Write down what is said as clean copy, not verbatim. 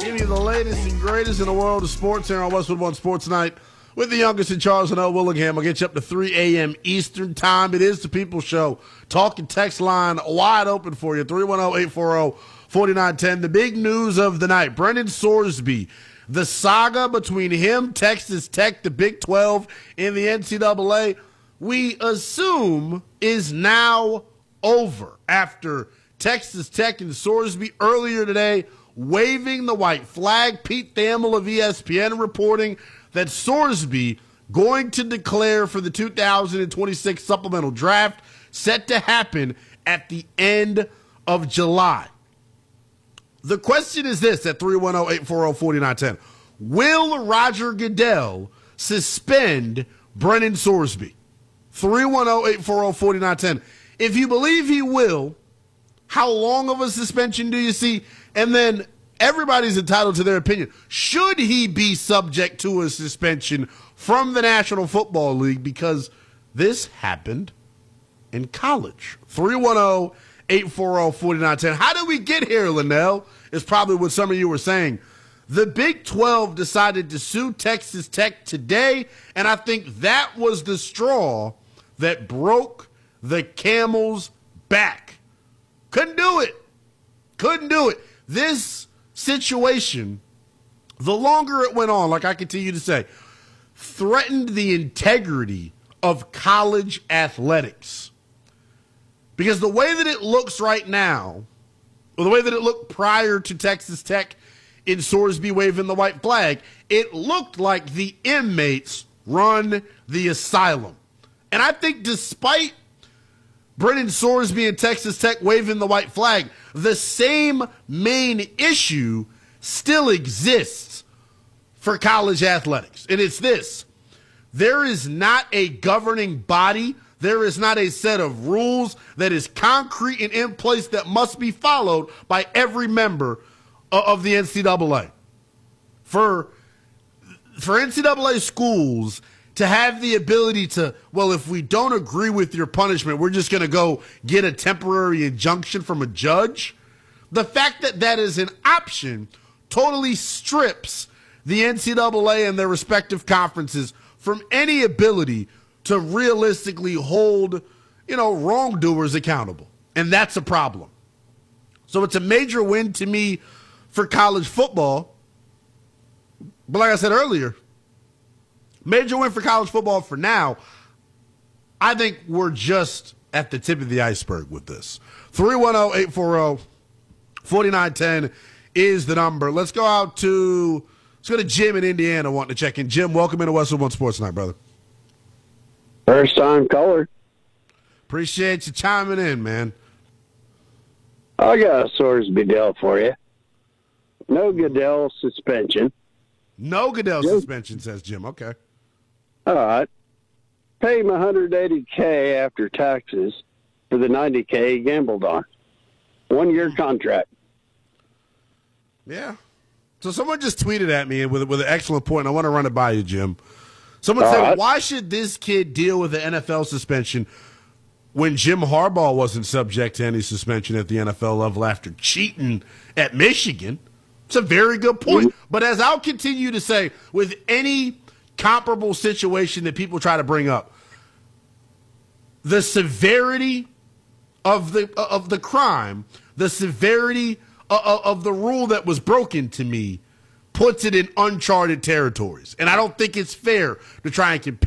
Give you the latest and greatest in the world of sports here on Westwood One Sports Night with the youngest in Charles and L. Willingham. I'll get you up to 3 a.m. Eastern Time. It is the People's Show. Talk and text line wide open for you, 310-840-4910. The big news of the night, Brendan Sorsby, the saga between him, Texas Tech, the Big 12, and the NCAA, we assume is now over after Texas Tech and Sorsby earlier today waving the white flag. Pete Thamel of ESPN reporting that Sorsby going to declare for the 2026 supplemental draft set to happen at the end of July. The question is this at 310-840-4910. Will Roger Goodell suspend Brendan Sorsby? 310-840-4910. If you believe he will, how long of a suspension do you see? And then everybody's entitled to their opinion. Should he be subject to a suspension from the National Football League? Because this happened in college. 310-840-4910. How did we get here, Linnell? Is probably what some of you were saying. The Big 12 decided to sue Texas Tech today, and I think that was the straw that broke the camel's back. Couldn't do it. This situation, the longer it went on, like I continue to say, threatened the integrity of college athletics. Because the way that it looks right now, or the way that it looked prior to Texas Tech in Sorsby waving the white flag, it looked like the inmates run the asylum. And I think despite Brendan Sorsby and Texas Tech waving the white flag, the same main issue still exists for college athletics. And it's this: there is not a governing body, there is not a set of rules that is concrete and in place that must be followed by every member of the NCAA. For NCAA schools to have the ability to, well, if we don't agree with your punishment, we're just going to go get a temporary injunction from a judge. The fact that that is an option totally strips the NCAA and their respective conferences from any ability to realistically hold, wrongdoers accountable. And that's a problem. So it's a major win to me for college football. But like I said earlier, major win for college football for now. I think we're just at the tip of the iceberg with this. 310-840-4910 is the number. Let's go to Jim in Indiana wanting to check in. Jim, welcome into Westwood One Sports Night, brother. First time caller. Appreciate you chiming in, man. I got a Sorsby deal for you. No Goodell suspension. No Goodell suspension, says Jim. Okay. All right. Pay him $180K after taxes for the $90K he gambled on. 1-year contract. Yeah. So someone just tweeted at me with an excellent point. I want to run it by you, Jim. Someone said, why should this kid deal with an NFL suspension when Jim Harbaugh wasn't subject to any suspension at the NFL level after cheating at Michigan? It's a very good point. But as I'll continue to say, with any comparable situation that people try to bring up, the severity of the crime, the severity of the rule that was broken, to me, puts it in uncharted territories. And I don't think it's fair to try and compare